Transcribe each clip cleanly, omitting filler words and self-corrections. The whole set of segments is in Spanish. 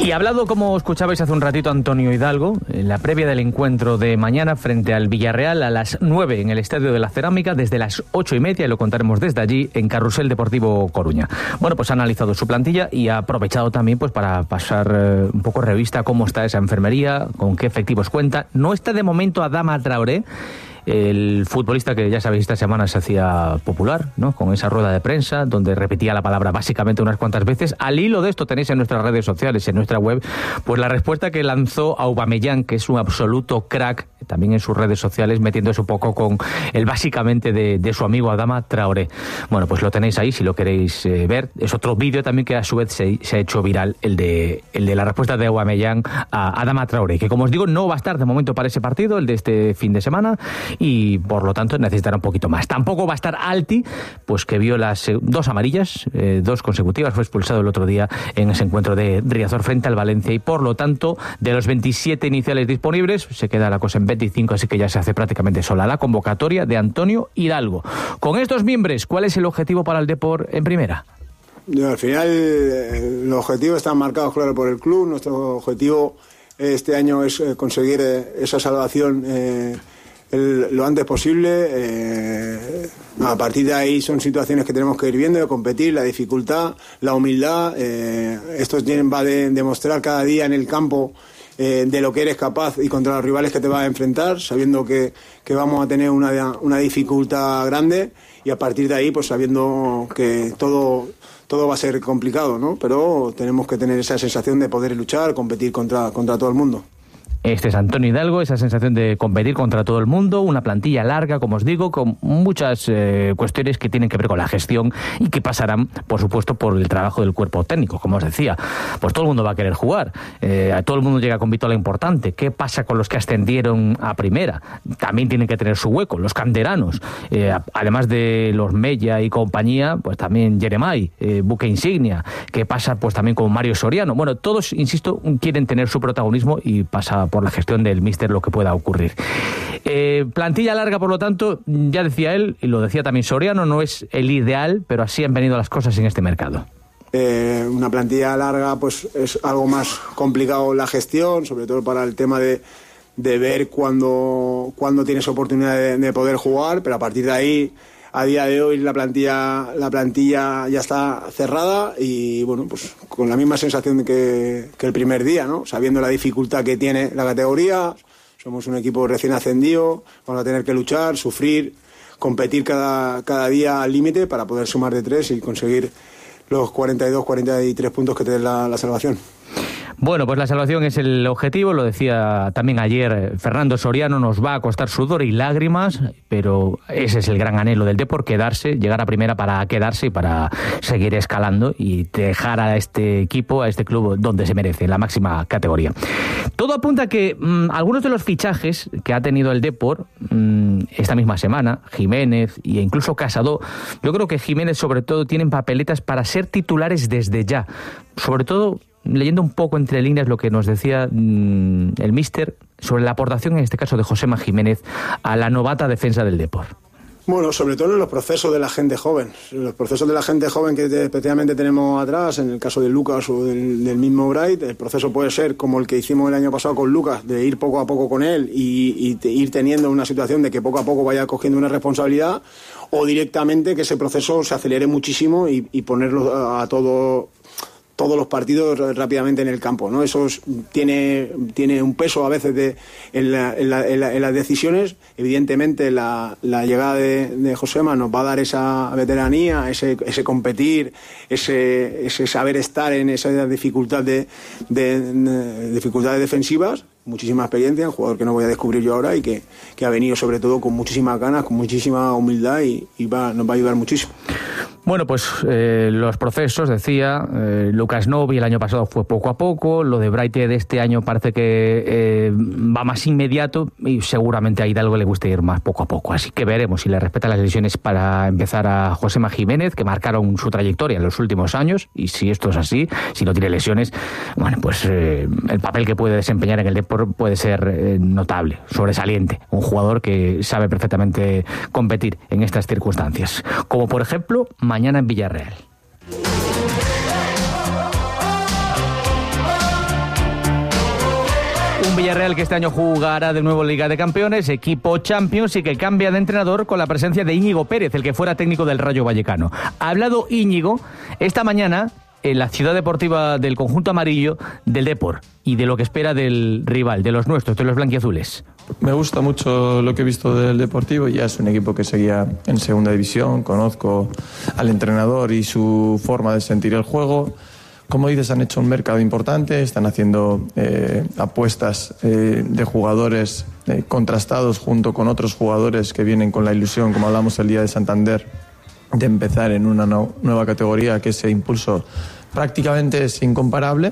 Y ha hablado, como escuchabais hace un ratito, Antonio Hidalgo, en la previa del encuentro de mañana frente al Villarreal a las 9 en el Estadio de la Cerámica, desde las 8:30, y lo contaremos desde allí, en Carrusel Deportivo Coruña. Bueno, pues ha analizado su plantilla y ha aprovechado también pues para pasar un poco revista cómo está esa enfermería, con qué efectivos cuenta. No está de momento Adama Traoré, el futbolista que ya sabéis esta semana se hacía popular, ¿no?, con esa rueda de prensa donde repetía la palabra básicamente unas cuantas veces. Al hilo de esto tenéis en nuestras redes sociales, en nuestra web, pues la respuesta que lanzó Aubameyang, que es un absoluto crack, también en sus redes sociales, metiéndose un poco con el básicamente de su amigo Adama Traoré. Bueno, pues lo tenéis ahí si lo queréis ver. Es otro vídeo también que a su vez se ha hecho viral, el de la respuesta de Aubameyang a Adama Traoré, que como os digo no va a estar de momento para ese partido, el de este fin de semana, y por lo tanto necesitará un poquito más. Tampoco va a estar Alti, pues que vio las dos amarillas, dos consecutivas, fue expulsado el otro día en ese encuentro de Riazor frente al Valencia, y por lo tanto de los 27 iniciales disponibles se queda la cosa en 25, así que ya se hace prácticamente sola la convocatoria de Antonio Hidalgo. Con estos miembros, ¿cuál es el objetivo para el Depor en primera? Al final los objetivos están marcados, claro, por el club. Nuestro objetivo este año es conseguir esa salvación lo antes posible. A partir de ahí son situaciones que tenemos que ir viendo, de competir, la dificultad, la humildad. Esto va a demostrar cada día en el campo de lo que eres capaz y contra los rivales que te vas a enfrentar, sabiendo que vamos a tener una dificultad grande, y a partir de ahí pues sabiendo que todo va a ser complicado, ¿no? Pero tenemos que tener esa sensación de poder luchar, competir contra todo el mundo. Este es Antonio Hidalgo, esa sensación de competir contra todo el mundo, una plantilla larga, como os digo, con muchas cuestiones que tienen que ver con la gestión y que pasarán, por supuesto, por el trabajo del cuerpo técnico. Como os decía, pues todo el mundo va a querer jugar, todo el mundo llega con vitola importante. ¿Qué pasa con los que ascendieron a primera? También tienen que tener su hueco, los canteranos, además de los Mella y compañía, pues también Jeremai, buque insignia. ¿Qué pasa pues también con Mario Soriano? Bueno, todos, insisto, quieren tener su protagonismo y pasa por la gestión del míster lo que pueda ocurrir. Plantilla larga, por lo tanto, ya decía él, y lo decía también Soriano, no es el ideal, pero así han venido las cosas en este mercado. Una plantilla larga pues es algo más complicado la gestión, sobre todo para el tema de ver cuándo tienes oportunidad de poder jugar, pero a partir de ahí, a día de hoy la plantilla ya está cerrada, y bueno, pues con la misma sensación que el primer día, ¿no? Sabiendo la dificultad que tiene la categoría. Somos un equipo recién ascendido, vamos a tener que luchar, sufrir, competir cada día al límite para poder sumar de 3 y conseguir los 43 puntos que te den la salvación. Bueno, pues la salvación es el objetivo, lo decía también ayer Fernando Soriano, nos va a costar sudor y lágrimas, pero ese es el gran anhelo del Depor, llegar a primera para quedarse y para seguir escalando y dejar a este equipo, a este club donde se merece, la máxima categoría. Todo apunta a que algunos de los fichajes que ha tenido el Depor esta misma semana, Jiménez e incluso Casado, yo creo que Jiménez sobre todo tienen papeletas para ser titulares desde ya, sobre todo leyendo un poco entre líneas lo que nos decía el míster sobre la aportación, en este caso de Josema Jiménez, a la novata defensa del Depor. Bueno, sobre todo en los procesos de la gente joven. Los procesos de la gente joven que especialmente tenemos atrás, en el caso de Lucas o del mismo Bright, el proceso puede ser como el que hicimos el año pasado con Lucas, de ir poco a poco con él y ir teniendo una situación de que poco a poco vaya cogiendo una responsabilidad, o directamente que ese proceso se acelere muchísimo y ponerlo a todos los partidos rápidamente en el campo, ¿no? Eso tiene un peso a veces en las decisiones. Evidentemente la llegada de Josema nos va a dar esa veteranía, ese competir, ese saber estar en esa dificultad dificultades defensivas. Muchísima experiencia, un jugador que no voy a descubrir yo ahora y que ha venido sobre todo con muchísimas ganas, con muchísima humildad y nos va a ayudar muchísimo. Bueno, pues los procesos, decía, Lucas Novi el año pasado fue poco a poco, lo de Bright de este año parece que va más inmediato y seguramente a Hidalgo le gusta ir más poco a poco, así que veremos si le respeta las lesiones para empezar a Josema Jiménez, que marcaron su trayectoria en los últimos años, y si esto es así, si no tiene lesiones, bueno, pues el papel que puede desempeñar en el Depor puede ser notable, sobresaliente, un jugador que sabe perfectamente competir en estas circunstancias, como por ejemplo mañana en Villarreal. Villarreal, que este año jugará de nuevo Liga de Campeones, equipo Champions, y que cambia de entrenador con la presencia de Íñigo Pérez, el que fuera técnico del Rayo Vallecano. Ha hablado Íñigo esta mañana en la ciudad deportiva del conjunto amarillo del Depor y de lo que espera del rival, de los nuestros, de los blanquiazules. Me gusta mucho lo que he visto del Deportivo. Ya es un equipo que seguía en segunda división, conozco al entrenador y su forma de sentir el juego. Como dices, han hecho un mercado importante, están haciendo apuestas de jugadores contrastados junto con otros jugadores que vienen con la ilusión, como hablamos el día de Santander, de empezar en una nueva categoría, que ese impulso prácticamente es incomparable.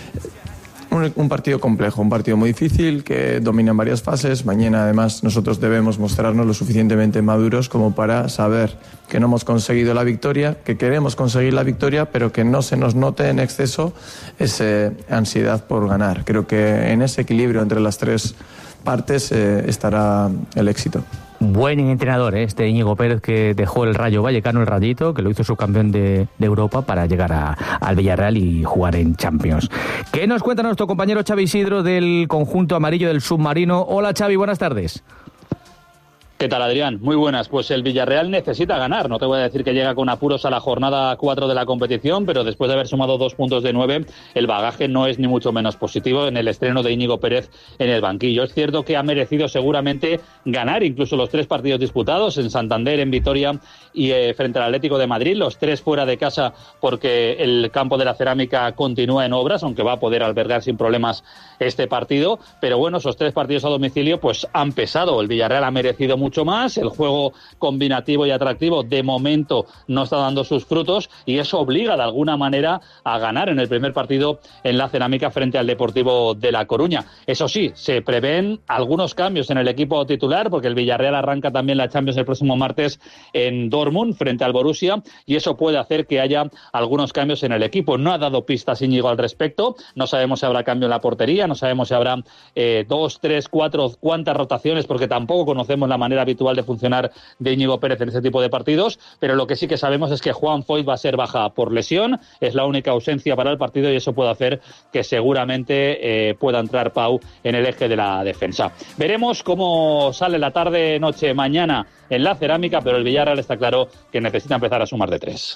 Un partido complejo, un partido muy difícil que domina en varias fases. Mañana, además, nosotros debemos mostrarnos lo suficientemente maduros como para saber que no hemos conseguido la victoria, que queremos conseguir la victoria, pero que no se nos note en exceso esa ansiedad por ganar. Creo que en ese equilibrio entre las tres partes estará el éxito. Buen entrenador, este Íñigo Pérez, que dejó el Rayo Vallecano, el Rayito, que lo hizo subcampeón de Europa, para llegar al Villarreal y jugar en Champions. ¿Qué nos cuenta nuestro compañero Xavi Isidro del conjunto amarillo del Submarino? Hola Xavi, buenas tardes. ¿Qué tal, Adrián? Muy buenas. Pues el Villarreal necesita ganar. No te voy a decir que llega con apuros a la jornada 4 de la competición, pero después de haber sumado 2 puntos de 9, el bagaje no es ni mucho menos positivo en el estreno de Íñigo Pérez en el banquillo. Es cierto que ha merecido seguramente ganar incluso los 3 partidos disputados en Santander, en Vitoria y frente al Atlético de Madrid, los 3 fuera de casa, porque el campo de la Cerámica continúa en obras, aunque va a poder albergar sin problemas este partido. Pero bueno, esos 3 partidos a domicilio pues han pesado. El Villarreal ha merecido mucho más, el juego combinativo y atractivo de momento no está dando sus frutos, y eso obliga de alguna manera a ganar en el primer partido en la Cerámica frente al Deportivo de La Coruña. Eso sí, se prevén algunos cambios en el equipo titular, porque el Villarreal arranca también la Champions el próximo martes en Dortmund frente al Borussia, y eso puede hacer que haya algunos cambios en el equipo. No ha dado pistas Íñigo al respecto, no sabemos si habrá cambio en la portería, no sabemos si habrá 2, 3, 4, cuántas rotaciones, porque tampoco conocemos la manera habitual de funcionar de Íñigo Pérez en ese tipo de partidos, pero lo que sí que sabemos es que Juan Foyth va a ser baja por lesión, es la única ausencia para el partido, y eso puede hacer que seguramente pueda entrar Pau en el eje de la defensa. Veremos cómo sale la tarde-noche mañana en la Cerámica, pero el Villarreal está claro que necesita empezar a sumar de 3.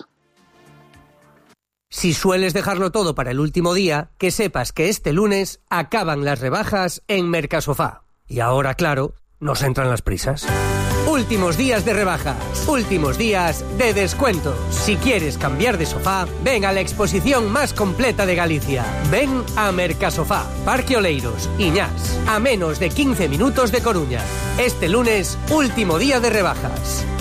Si sueles dejarlo todo para el último día, que sepas que este lunes acaban las rebajas en Mercasofá. Y ahora, claro, nos entran las prisas. Últimos días de rebajas, últimos días de descuentos. Si quieres cambiar de sofá, ven a la exposición más completa de Galicia. Ven a Mercasofá, Parque Oleiros, Iñás, a menos de 15 minutos de Coruña. Este lunes, último día de rebajas.